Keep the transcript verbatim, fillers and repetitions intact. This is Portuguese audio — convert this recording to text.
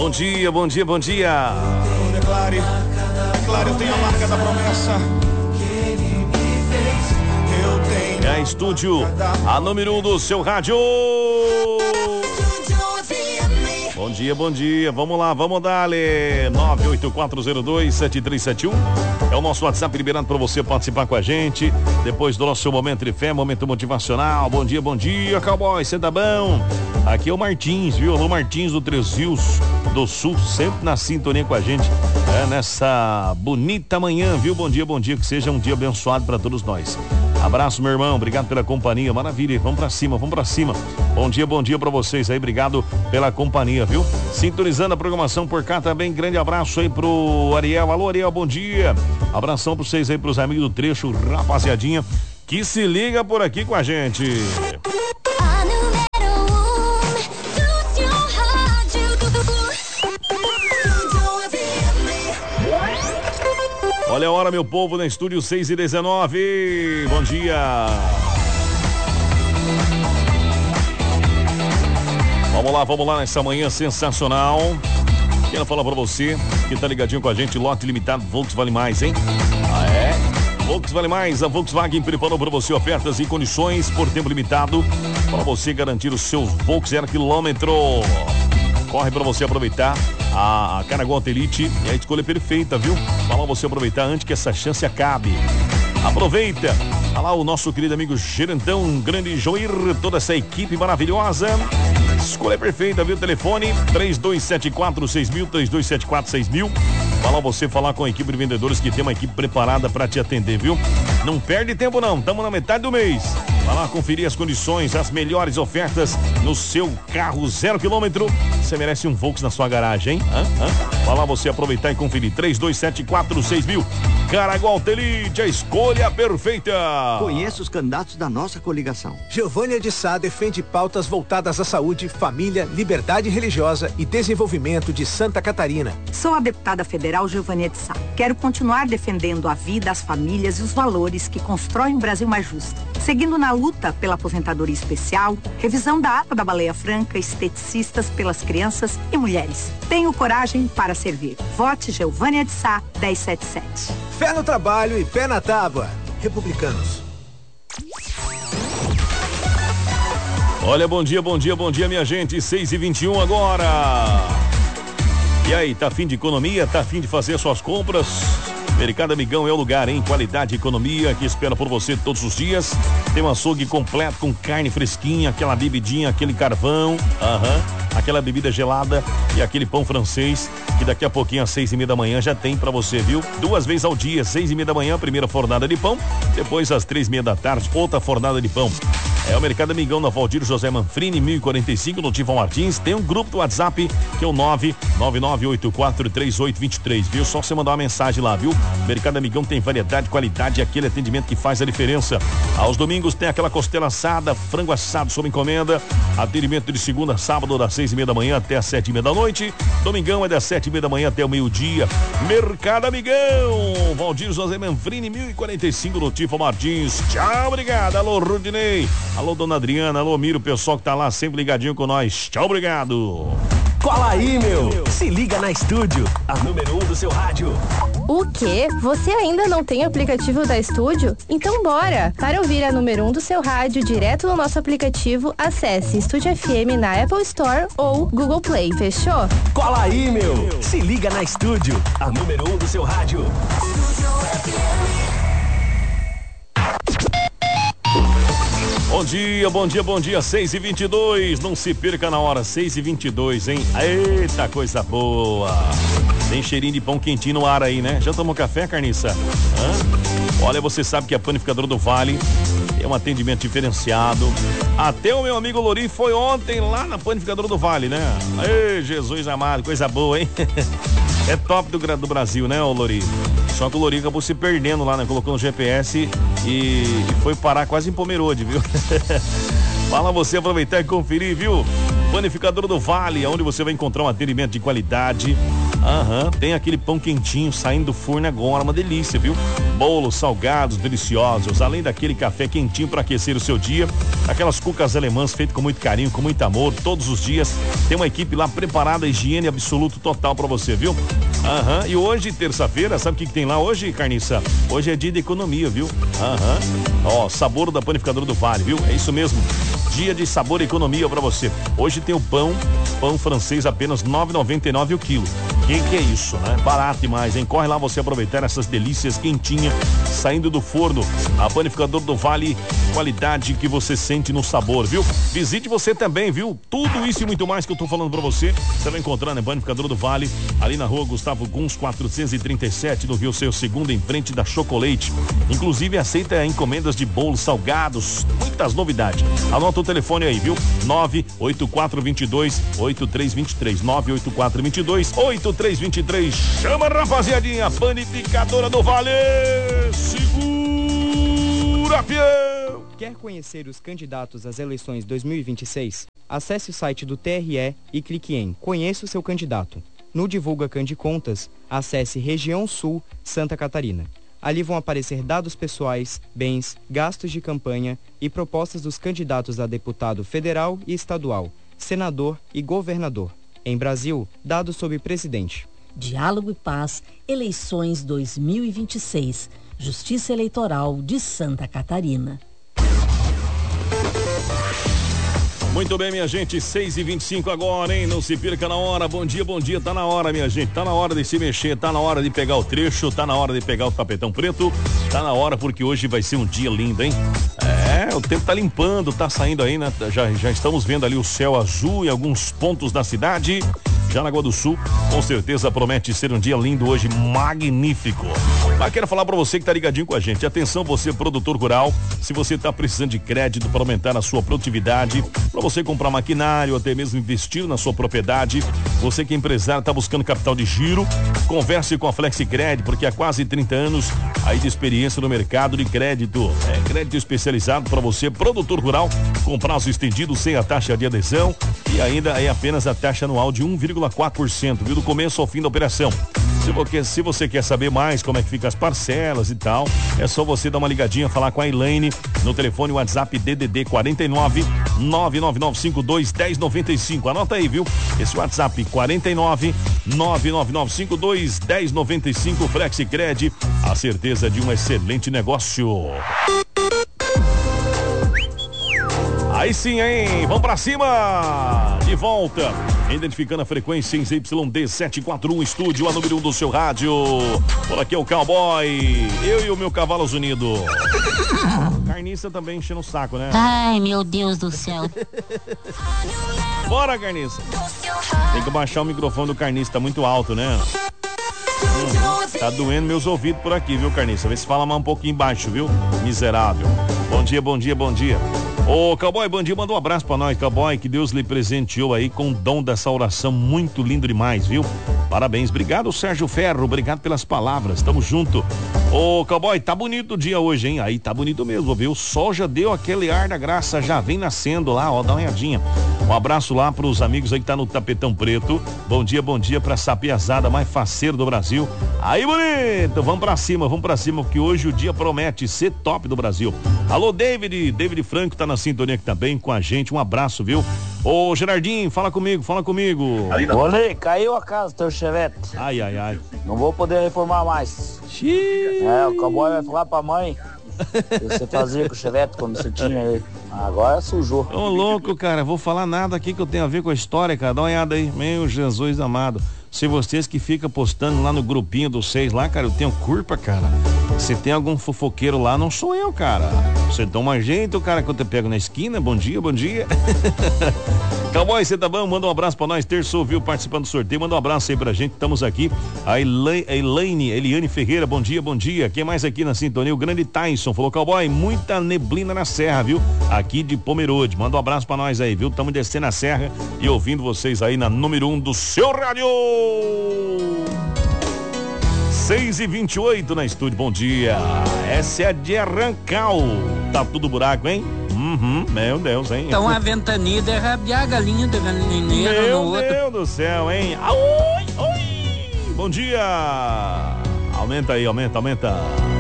Bom dia, bom dia, bom dia. Declare, declare, eu tenho a marca da promessa. Eu tenho. É a Estúdio, a número um do seu rádio. Bom dia, bom dia. Vamos lá, vamos dar-lhe. nove oito quatro zero dois sete três sete um é o nosso WhatsApp liberado para você participar com a gente. Depois do nosso momento de fé, momento motivacional. Bom dia, bom dia, cowboy. Você tá bom? Aqui é o Martins, viu? Alô, Martins do Três Rios do Sul, sempre na sintonia com a gente. É, nessa bonita manhã, viu? Bom dia, bom dia. Que seja um dia abençoado para todos nós. Abraço, meu irmão, obrigado pela companhia, maravilha, vamos pra cima, vamos pra cima. Bom dia, bom dia pra vocês aí, obrigado pela companhia, viu? Sintonizando a programação por cá também, grande abraço aí pro Ariel. Alô, Ariel, bom dia. Abração pra vocês aí, pros amigos do trecho, rapaziadinha, que se liga por aqui com a gente. Olha a hora, meu povo, na estúdio seis e dezenove. Bom dia. Vamos lá, vamos lá nessa manhã sensacional. Quero falar pra você que tá ligadinho com a gente, lote limitado Volkswagen Vale Mais, hein? Ah, é? Volkswagen Vale Mais, a Volkswagen preparou para você ofertas e condições por tempo limitado para você garantir os seus Volkswagen zero quilômetro. Corre para você aproveitar a, a Caraguá Elite é a escolha perfeita, viu? Fala você aproveitar antes que essa chance acabe. Aproveita. Olha lá o nosso querido amigo Gerentão, um grande Joir, toda essa equipe maravilhosa. Escolha perfeita, viu? Telefone três dois sete quatro seis mil, três dois sete quatro seis mil. Fala você falar com a equipe de vendedores que tem uma equipe preparada para te atender, viu? Não perde tempo não, estamos na metade do mês. Vai lá conferir as condições, as melhores ofertas no seu carro zero quilômetro. Você merece um Volks na sua garagem, hein? Hã? Hã? Vai lá você aproveitar e conferir três dois sete quatro seis mil. Caraguá Elite, a escolha perfeita. Conheça os candidatos da nossa coligação. Giovânia de Sá defende pautas voltadas à saúde, família, liberdade religiosa e desenvolvimento de Santa Catarina. Sou a deputada federal Giovânia de Sá. Quero continuar defendendo a vida, as famílias e os valores que constroem um Brasil mais justo. Seguindo na luta pela aposentadoria especial, revisão da ata da baleia franca, esteticistas pelas crianças e mulheres. Tenho coragem para servir. Vote Giovânia de Sá, dez setenta e sete. Fé no trabalho e pé na tábua. Republicanos. Olha, bom dia, bom dia, bom dia, minha gente. seis e vinte e um agora. E aí, tá afim de economia? Tá afim de fazer suas compras? Mercado Amigão é o lugar, hein? Qualidade e economia que espera por você todos os dias. Tem um açougue completo com carne fresquinha, aquela bebidinha, aquele carvão, aham, aquela bebida gelada e aquele pão francês que daqui a pouquinho às seis e meia da manhã já tem pra você, viu? Duas vezes ao dia, seis e meia da manhã, primeira fornada de pão, depois às três e meia da tarde, outra fornada de pão. É o Mercado Amigão na Valdir José Manfrini, mil e quarenta e cinco, no Tivão Martins. Tem um grupo do WhatsApp que é o nove nove nove oito quatro três oito dois três, viu? Só você mandar uma mensagem lá, viu? Mercado Amigão tem variedade, qualidade e aquele atendimento que faz a diferença. Aos domingos tem aquela costela assada, frango assado sob encomenda. Atendimento de segunda a sábado, das seis e meia da manhã até as sete e meia da noite. Domingão é das sete e meia da manhã até o meio-dia. Mercado Amigão, Valdir José Manfrini, mil e quarenta e cinco, no Tifo Martins. Tchau, obrigado. Alô, Rudinei. Alô, dona Adriana. Alô, Miro, o pessoal que tá lá sempre ligadinho com nós. Tchau, obrigado. Cola aí, meu. Se liga na Estúdio, a número um do seu rádio. O quê? Você ainda não tem aplicativo da Estúdio? Então bora! Para ouvir a número um do seu rádio direto no nosso aplicativo, acesse Estúdio F M na Apple Store ou Google Play. Fechou? Cola aí, meu. Se liga na Estúdio, a número um do seu rádio. Bom dia, bom dia, bom dia, seis e vinte e dois, não se perca na hora, seis e vinte e dois, hein? Eita, coisa boa! Tem cheirinho de pão quentinho no ar aí, né? Já tomou café, Carniça? Hã? Olha, você sabe que a Panificadora do Vale tem um atendimento diferenciado. Até o meu amigo Lori foi ontem lá na Panificadora do Vale, né? Ei, Jesus amado, coisa boa, hein? É top do, do Brasil, né, ô Lori? Só que o Lori acabou se perdendo lá, né? Colocou no G P S e, e foi parar quase em Pomerode, viu? Fala você aproveitar e conferir, viu? Panificador do Vale, onde você vai encontrar um atendimento de qualidade. Aham, tem aquele pão quentinho saindo do forno agora, uma delícia, viu? Bolos salgados, deliciosos, além daquele café quentinho para aquecer o seu dia, aquelas cucas alemãs feitas com muito carinho, com muito amor, todos os dias. Tem uma equipe lá preparada, higiene absoluto total para você, viu? Aham, e hoje, terça-feira, sabe o que, que tem lá hoje, Carniça? Hoje é dia de economia, viu? Aham, ó, sabor da Panificadora do Vale, viu? É isso mesmo, dia de sabor e economia para você. Hoje tem o pão, pão francês apenas nove reais e noventa e nove centavos o quilo. Que que é isso, né? Barato demais, hein? Corre lá você aproveitar essas delícias quentinhas saindo do forno. A Panificadora do Vale, qualidade que você sente no sabor, viu? Visite você também, viu? Tudo isso e muito mais que eu tô falando pra você, você vai encontrar na Panificadora do Vale, ali na rua Gustavo Guns, quatrocentos e trinta e sete, no Rio Seu Segundo, em frente da Chocolate. Inclusive aceita encomendas de bolos salgados, muitas novidades. Anota o telefone aí, viu? nove oito quatro dois dois oito três dois três, nove oito quatro dois dois oito três dois três. Chama, rapaziadinha, Panificadora do Vale. Segura, fiel. Quer conhecer os candidatos às eleições dois mil e vinte e seis? Acesse o site do T R E e clique em Conheça o seu candidato. No Divulga Candicontas, acesse Região Sul, Santa Catarina. Ali vão aparecer dados pessoais, bens, gastos de campanha e propostas dos candidatos a deputado federal e estadual, senador e governador. Em Brasil, dados sobre presidente. Diálogo e Paz, eleições dois mil e vinte e seis. Justiça Eleitoral de Santa Catarina. Muito bem, minha gente, seis e vinte e cinco agora, hein? Não se perca na hora. Bom dia, bom dia, tá na hora, minha gente. Tá na hora de se mexer, tá na hora de pegar o trecho, tá na hora de pegar o tapetão preto. Tá na hora porque hoje vai ser um dia lindo, hein? É, o tempo tá limpando, tá saindo aí, né? Já, já estamos vendo ali o céu azul em alguns pontos da cidade. Jaraguá do Sul, com certeza promete ser um dia lindo hoje, magnífico. Mas quero falar para você que tá ligadinho com a gente. Atenção, você produtor rural, se você tá precisando de crédito para aumentar a sua produtividade, para você comprar maquinário, até mesmo investir na sua propriedade, você que é empresário, tá buscando capital de giro, converse com a Flexicred, porque há quase trinta anos aí de experiência no mercado de crédito. É crédito especializado para você, produtor rural, com prazo estendido sem a taxa de adesão e ainda é apenas a taxa anual de um vírgula quatro por cento, viu? Do começo ao fim da operação. Se você, se você quer saber mais como é que fica as parcelas e tal, é só você dar uma ligadinha, falar com a Elaine no telefone WhatsApp D D D quarenta e nove, nove nove nove cinco dois, dez noventa e cinco. Anota aí, viu? Esse WhatsApp quarenta e nove, nove nove nove cinco dois, dez noventa e cinco. Flexicred, a certeza de um excelente negócio. Aí sim, hein? Vamos pra cima! De volta, identificando a frequência em Z Y D setecentos e quarenta e um, estúdio, a número um do seu rádio. Por aqui é o Cowboy, eu e o meu Cavalos Unidos. Carniça também enchendo o saco, né? Ai, meu Deus do céu. Bora, Carniça. Tem que baixar o microfone do Carniça, tá muito alto, né? Hum, tá doendo meus ouvidos por aqui, viu, Carniça? Vê se fala mais um pouquinho baixo, viu? Miserável. Bom dia, bom dia, bom dia. Ô, Cowboy, bom dia, manda um abraço pra nós, Cowboy, que Deus lhe presenteou aí com o dom dessa oração muito lindo demais, viu? Parabéns, obrigado, Sérgio Ferro, obrigado pelas palavras, tamo junto. Ô, Cowboy, tá bonito o dia hoje, hein? Aí tá bonito mesmo, viu? O sol já deu aquele ar da graça, já vem nascendo lá, ó, dá uma olhadinha. Um abraço lá pros amigos aí que tá no Tapetão Preto, bom dia, bom dia pra essa piazada mais faceira do Brasil. Aí, bonito, vamos pra cima, vamos pra cima, porque hoje o dia promete ser top do Brasil. Alô, David, David Franco tá na sintonia aqui também com a gente, um abraço, viu? Ô, Gerardinho, fala comigo, fala comigo. Olê, caiu a casa do teu chevette. Ai, ai, ai. Não vou poder reformar mais. Xiii. É, o Cowboy vai falar pra mãe que você fazia com o chevette quando você tinha ele. Agora sujou. Ô, louco, cara, vou falar nada aqui que eu tenho a ver com a história, cara. Dá uma olhada aí. Meu Jesus amado. Se vocês que ficam postando lá no grupinho dos seis lá, cara, eu tenho culpa, cara. Se tem algum fofoqueiro lá, não sou eu, cara. Você toma jeito, cara, que eu te pego na esquina. Bom dia, bom dia. Cowboy, você tá bom? Manda um abraço pra nós. Terço ouviu participando do sorteio. Manda um abraço aí pra gente. Estamos aqui. A Elaine, Eliane Ferreira, bom dia, bom dia. Quem mais aqui na sintonia? O grande Tyson falou, Cowboy, muita neblina na serra, viu? Aqui de Pomerode. Manda um abraço pra nós aí, viu? Estamos descendo a serra e ouvindo vocês aí na número um do seu rádio. seis e vinte e oito na estúdio, bom dia. Essa é a de Arrancal. Tá tudo buraco, hein? Uhum, meu Deus, hein? Então a ventania derrabiar a galinha da galinheira no outro. Meu Deus do céu, hein? Oi, oi. Bom dia. Aumenta aí, aumenta, aumenta.